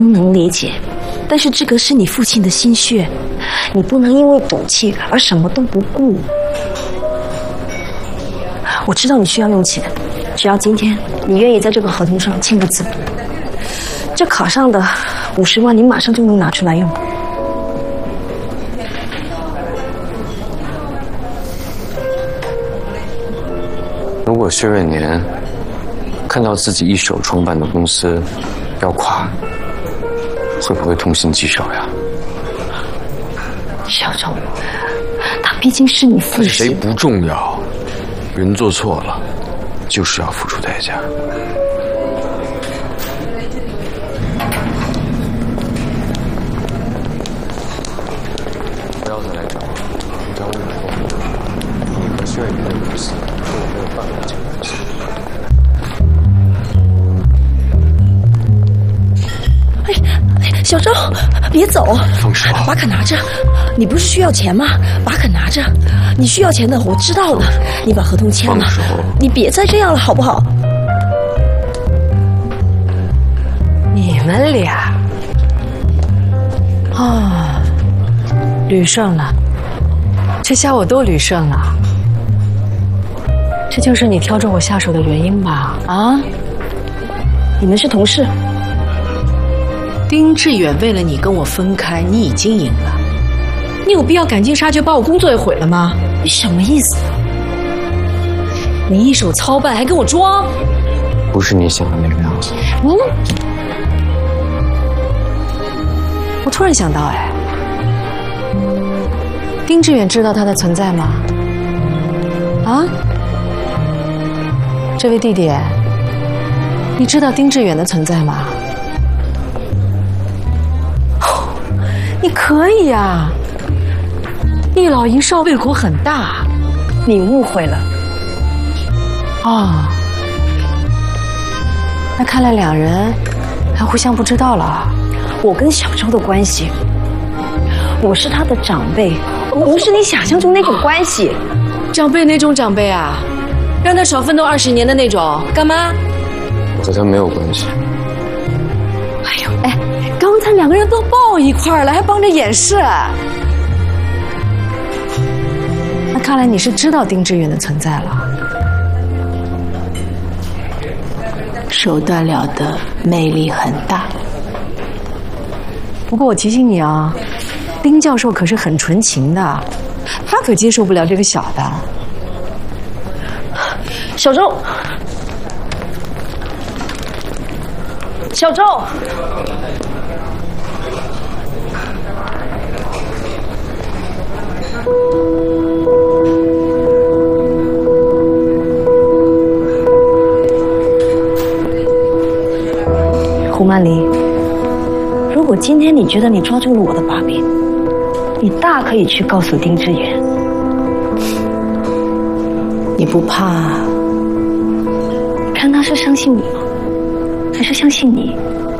能理解，但是这个是你父亲的心血，你不能因为赌气而什么都不顾。我知道你需要用钱，只要今天你愿意在这个合同上签个字，这卡上的50万你马上就能拿出来用。 如果薛远年看到自己一手创办的公司要垮，会不会痛心疾首呀？ 小周，他毕竟是你父亲。 谁不重要，人做错了，就是要付出代价。 不要再来找我，你找我以后，你和薛远年的公司跟我没有半毛钱关系。 小周，别走！ 放手！ 把卡拿着，你不是需要钱吗？把卡拿着，你需要钱的，我知道了。你把合同签了，你别再这样了，好不好？ 你们俩啊，捋顺了，这下我都捋顺了。这就是你挑中我下手的原因吧？啊？ 你们是同事。 丁志远为了你跟我分开，你已经赢了，你有必要赶尽杀绝把我工作也毁了吗？ 你什么意思？ 你一手操办还跟我装？ 不是你想的那个样子。 我突然想到，丁志远知道他的存在吗？啊？这位弟弟，你知道丁志远的存在吗？你可以呀，一老一少胃口很大。 你误会了。 哦，那看来两人还互相不知道了。 我跟小周的关系，我是他的长辈，不是你想象中那种关系。 长辈那种长辈啊，让他少奋斗20年的那种，干嘛？ 我和他没有关系。 刚才两个人都抱一块儿了，还帮着掩饰。那看来你是知道丁志远的存在了。 手段了得，魅力很大。 不过我提醒你啊，丁教授可是很纯情的，他可接受不了这个小的。 小周，小周。胡曼丽，如果今天你觉得你抓住了我的把柄，你大可以去告诉丁志远。 你不怕？ 看他是相信我，还是相信你？